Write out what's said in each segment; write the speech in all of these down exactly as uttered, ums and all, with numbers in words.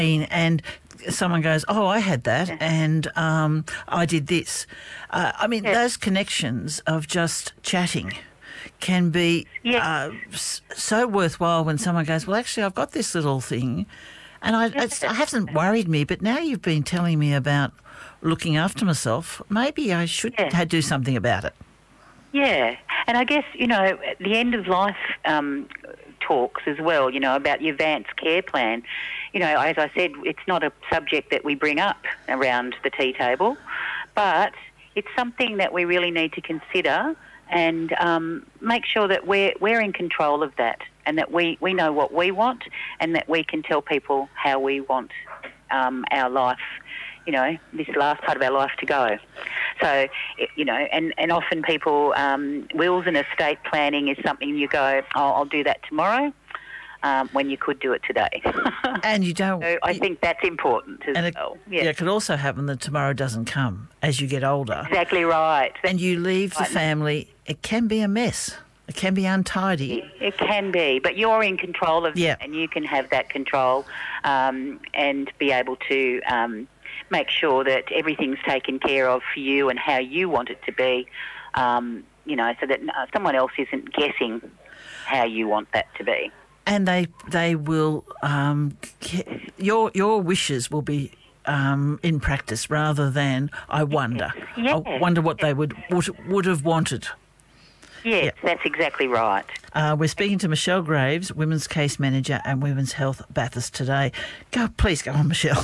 and someone goes, oh, I had that yeah. and um, I did this. Uh, I mean, yeah. those connections of just chatting can be yeah. uh, so worthwhile when someone goes, well, actually, I've got this little thing and I, yeah. it's, it hasn't worried me, but now you've been telling me about looking after myself, maybe I should yeah. do something about it. Yeah, and I guess, you know, at the end of life um, talks as well, you know, about your advanced care plan, you know, as I said, it's not a subject that we bring up around the tea table, but it's something that we really need to consider and um, make sure that we're, we're in control of that and that we, we know what we want and that we can tell people how we want um, our life, you know, this last part of our life to go. So, you know, and, and often people, um, wills and estate planning is something you go, oh, I'll do that tomorrow, um, when you could do it today. And you don't... So I think that's important as and it, well. Yeah. yeah, it could also happen that tomorrow doesn't come as you get older. Exactly right. And you leave right. the family, it can be a mess. It can be untidy. It, it can be, but you're in control of yeah. it and you can have that control um, and be able to... Um, make sure that everything's taken care of for you and how you want it to be, um, you know, so that someone else isn't guessing how you want that to be. And they they will, um, your your wishes will be um, in practice rather than I wonder. Yes. I wonder what they would would, would have wanted. Yes, yeah. That's exactly right. Uh, we're speaking to Michelle Graves, Women's Case Manager and Women's Health Bathurst today. Go, please go on, Michelle.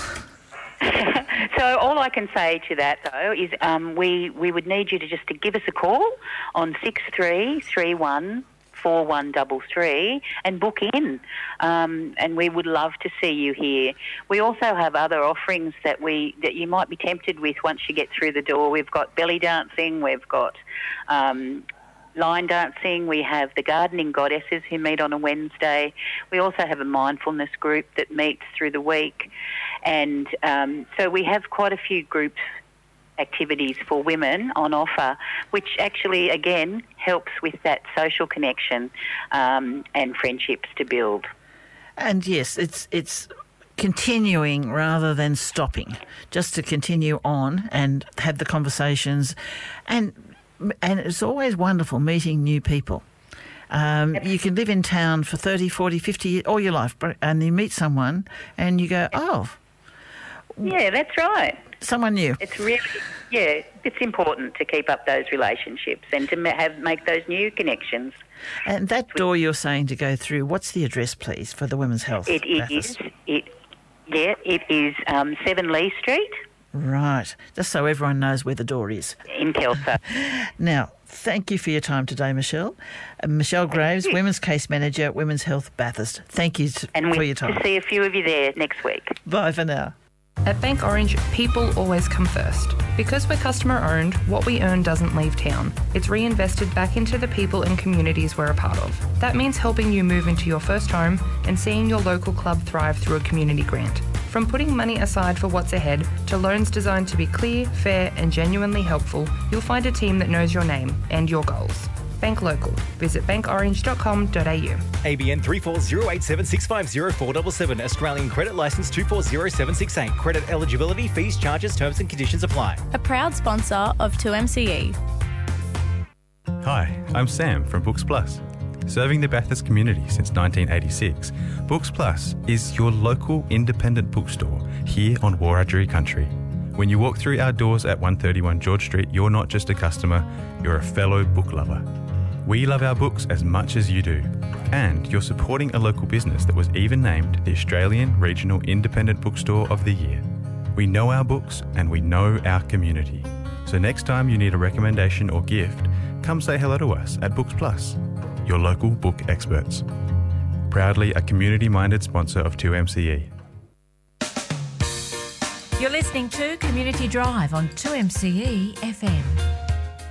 So all I can say to that, though, is um, we, we would need you to just to give us a call on six three three one four one three three and book in, um, and we would love to see you here. We also have other offerings that we that you might be tempted with once you get through the door. We've got belly dancing, we've got... Um, line dancing, we have the gardening goddesses who meet on a Wednesday. We also have a mindfulness group that meets through the week. And um, so we have quite a few group activities for women on offer, which actually, again, helps with that social connection um, and friendships to build. And yes, it's it's continuing rather than stopping, just to continue on and have the conversations. And And it's always wonderful meeting new people. Um, you can live in town for thirty, forty, fifty years, all your life, and you meet someone and you go, oh. Yeah, that's right. Someone new. It's really, yeah, it's important to keep up those relationships and to have make those new connections. And that door you're saying to go through, what's the address, please, for the Women's Health? It is, it, yeah, it is um, seven Lee Street. Right, just so everyone knows where the door is. In Kelso. Now, thank you for your time today, Michelle. Uh, Michelle Graves, Women's Case Manager, Women's Health Bathurst. Thank you t- and for your time. And we'll see a few of you there next week. Bye for now. At Bank Orange, people always come first. Because we're customer owned, what we earn doesn't leave town. It's reinvested back into the people and communities we're a part of. That means helping you move into your first home and seeing your local club thrive through a community grant. From putting money aside for what's ahead to loans designed to be clear, fair and genuinely helpful, you'll find a team that knows your name and your goals. Bank Local. Visit bank orange dot com dot a u. A B N three four zero eight seven six five zero four seven seven. Australian Credit Licence two four zero seven six eight. Credit eligibility, fees, charges, terms and conditions apply. A proud sponsor of two M C E. Hi, I'm Sam from Books Plus. Serving the Bathurst community since nineteen eighty-six, Books Plus is your local independent bookstore here on Wiradjuri country. When you walk through our doors at one thirty-one George Street, you're not just a customer, you're a fellow book lover. We love our books as much as you do. And you're supporting a local business that was even named the Australian Regional Independent Bookstore of the Year. We know our books and we know our community. So next time you need a recommendation or gift, come say hello to us at Books Plus, your local book experts. Proudly a community-minded sponsor of two M C E. You're listening to Community Drive on two M C E F M.